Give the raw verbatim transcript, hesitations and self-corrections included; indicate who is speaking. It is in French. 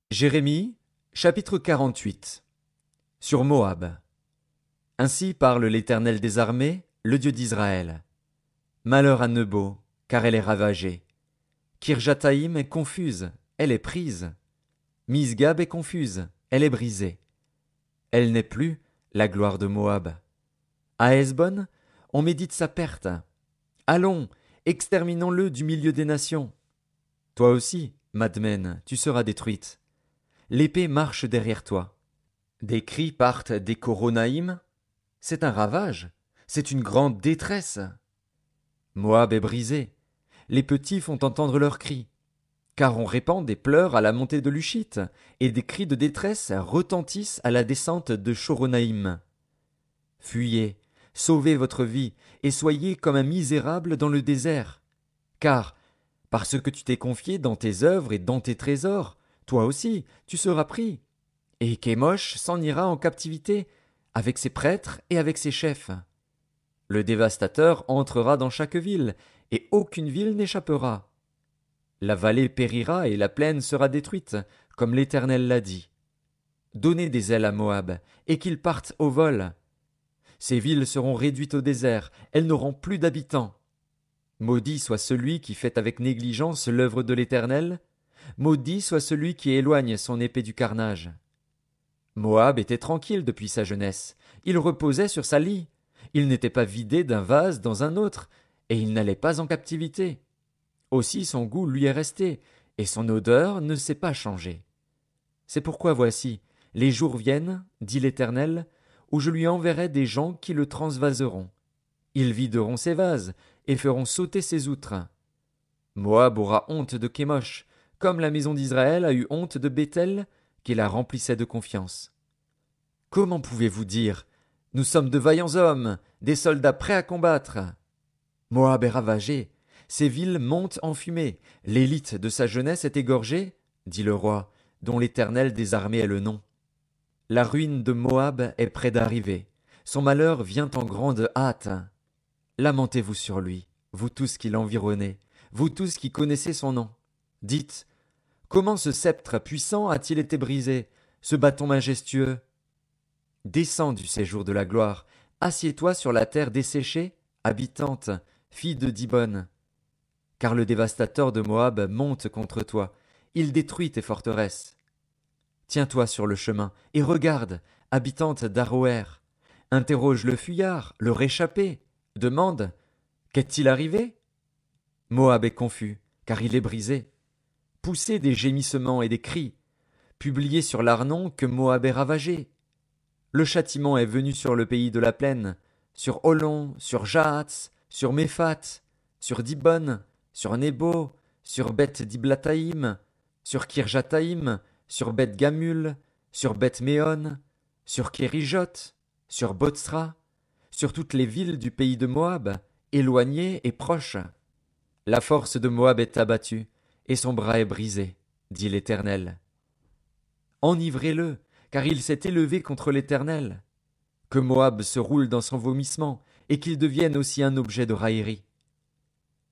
Speaker 1: Jérémie, chapitre quarante-huit. Sur Moab. Ainsi parle l'Éternel des armées, le Dieu d'Israël. Malheur à Nebo, car elle est ravagée. Kirjataïm est confuse, elle est prise. Misgab est confuse, elle est brisée. Elle n'est plus la gloire de Moab. À Hesbon, on médite sa perte. Allons, exterminons-le du milieu des nations. Toi aussi, Madmen, tu seras détruite. L'épée marche derrière toi. Des cris partent des Coronaïm. C'est un ravage, c'est une grande détresse. Moab est brisé. Les petits font entendre leurs cris. Car on répand des pleurs à la montée de l'Ushite, et des cris de détresse retentissent à la descente de Choronaïm. Fuyez, sauvez votre vie, et soyez comme un misérable dans le désert. Car, parce que tu t'es confié dans tes œuvres et dans tes trésors, toi aussi, tu seras pris. Et Kémosh s'en ira en captivité, avec ses prêtres et avec ses chefs. Le dévastateur entrera dans chaque ville, et aucune ville n'échappera. La vallée périra et la plaine sera détruite, comme l'Éternel l'a dit. Donnez des ailes à Moab, et qu'il parte au vol. Ces villes seront réduites au désert, elles n'auront plus d'habitants. Maudit soit celui qui fait avec négligence l'œuvre de l'Éternel, maudit soit celui qui éloigne son épée du carnage. Moab était tranquille depuis sa jeunesse, il reposait sur sa lie, il n'était pas vidé d'un vase dans un autre, et il n'allait pas en captivité. Aussi son goût lui est resté, et son odeur ne s'est pas changée. C'est pourquoi voici, les jours viennent, dit l'Éternel, où je lui enverrai des gens qui le transvaseront. Ils videront ses vases, et feront sauter ses outres. Moab aura honte de Kémosh, comme la maison d'Israël a eu honte de Béthel, qui la remplissait de confiance. Comment pouvez-vous dire, nous sommes de vaillants hommes, des soldats prêts à combattre? Moab est ravagé, ses villes montent en fumée, l'élite de sa jeunesse est égorgée, dit le roi, dont l'Éternel des armées est le nom. La ruine de Moab est près d'arriver, son malheur vient en grande hâte. Lamentez-vous sur lui, vous tous qui l'environnez, vous tous qui connaissez son nom. Dites, comment ce sceptre puissant a-t-il été brisé, ce bâton majestueux? Descends du séjour de la gloire, assieds-toi sur la terre desséchée, habitante, fille de Dibon. Car le dévastateur de Moab monte contre toi, il détruit tes forteresses. Tiens-toi sur le chemin, et regarde, habitante d'Aroër. Interroge le fuyard, le réchappé, demande, qu'est-il arrivé? Moab est confus, car il est brisé. Poussez des gémissements et des cris. Publiez sur l'Arnon que Moab est ravagé. Le châtiment est venu sur le pays de la plaine, sur Holon, sur Jahatz, sur Méphat, sur Dibon, sur Nebo, sur Beth Diblataïm, sur Kirjataïm, sur Beth Gamul, sur Beth Méon, sur Kérijot, sur Botsra, sur toutes les villes du pays de Moab, éloignées et proches. La force de Moab est abattue, et son bras est brisé, dit l'Éternel. Enivrez-le, car il s'est élevé contre l'Éternel. Que Moab se roule dans son vomissement, et qu'il devienne aussi un objet de raillerie.